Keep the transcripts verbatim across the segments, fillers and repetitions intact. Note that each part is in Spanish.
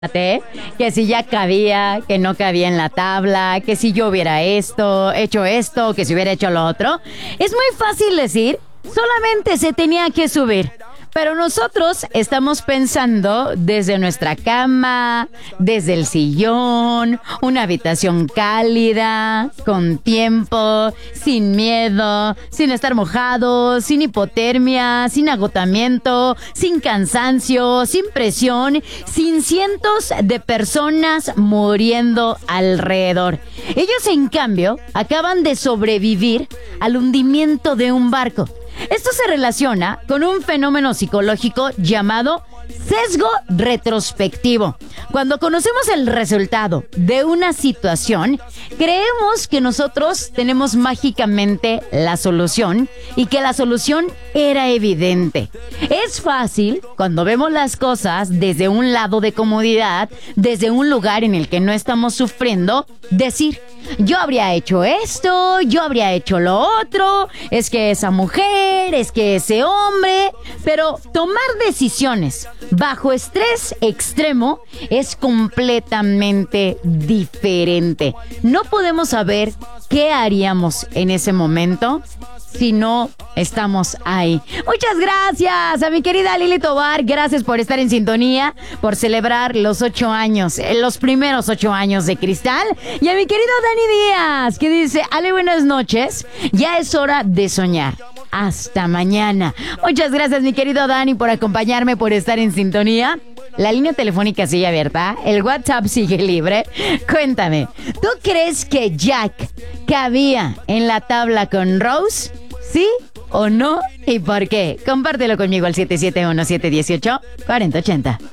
Que si ya cabía, que no cabía en la tabla, que si yo hubiera esto, hecho esto, que si hubiera hecho lo otro. Es muy fácil decir, solamente se tenía que subir. Pero nosotros estamos pensando desde nuestra cama, desde el sillón, una habitación cálida, con tiempo, sin miedo, sin estar mojados, sin hipotermia, sin agotamiento, sin cansancio, sin presión, sin cientos de personas muriendo alrededor. Ellos, en cambio, acaban de sobrevivir al hundimiento de un barco. Esto se relaciona con un fenómeno psicológico llamado sesgo retrospectivo. Cuando conocemos el resultado de una situación, creemos que nosotros tenemos mágicamente la solución y que la solución era evidente. Es fácil, cuando vemos las cosas desde un lado de comodidad, desde un lugar en el que no estamos sufriendo, decir: yo habría hecho esto, yo habría hecho lo otro, es que esa mujer, es que ese hombre. Pero tomar decisiones bajo estrés extremo es completamente diferente. No podemos saber qué haríamos en ese momento si no estamos ahí. Muchas gracias a mi querida Lili Tobar. Gracias por estar en sintonía, por celebrar los ocho años, los primeros ocho años de Cristal. Y a mi querido Dani Díaz, que dice: Ale, buenas noches, ya es hora de soñar. Hasta mañana. Muchas gracias, mi querido Dani, por acompañarme, por estar en sintonía. La línea telefónica sigue abierta, el WhatsApp sigue libre. Cuéntame, ¿tú crees que Jack cabía en la tabla con Rose? ¿Sí o no? ¿Y por qué? Compártelo conmigo al siete siete uno, siete uno ocho, cuatro cero ocho cero.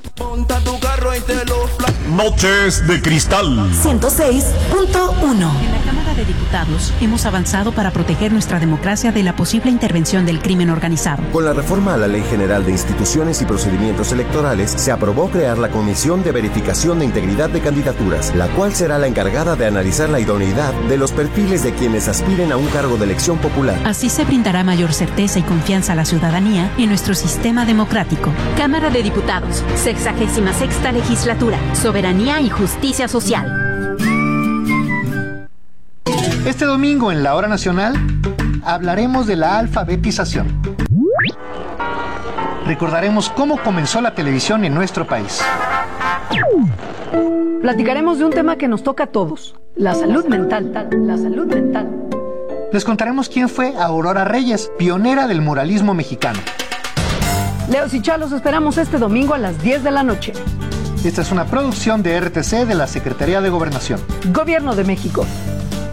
Noches de Cristal ciento seis punto uno. En la Cámara de Diputados hemos avanzado para proteger nuestra democracia de la posible intervención del crimen organizado. Con la reforma a la Ley General de Instituciones y Procedimientos Electorales, se aprobó crear la Comisión de Verificación de Integridad de Candidaturas, la cual será la encargada de analizar la idoneidad de los perfiles de quienes aspiren a un cargo de elección popular. Así se brindará mayor certeza y confianza a la ciudadanía en nuestro sistema democrático. Cámara de Diputados, sexagésima sexta legislatura, soberanía y justicia social. Este domingo en la Hora Nacional hablaremos de la alfabetización. Recordaremos cómo comenzó la televisión en nuestro país. Platicaremos de un tema que nos toca a todos: la salud mental. La salud mental. Les contaremos quién fue Aurora Reyes, pionera del muralismo mexicano. Leos y Chalos esperamos este domingo a las diez de la noche. Esta es una producción de R T C de la Secretaría de Gobernación. Gobierno de México.